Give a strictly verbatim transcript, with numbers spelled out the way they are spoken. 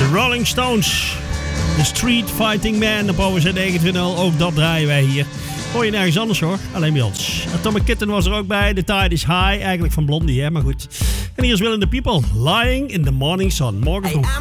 Rolling Stones. The Street Fighting Man op O Z negenentwintig nul. Ook dat draaien wij hier. Hoor je nergens anders hoor. Alleen bij ons. Atomic Kitten was er ook bij. The Tide is High. Eigenlijk van Blondie hè, maar goed. En hier is Will in the People. Lying in the Morning Sun. Morgen vroeg.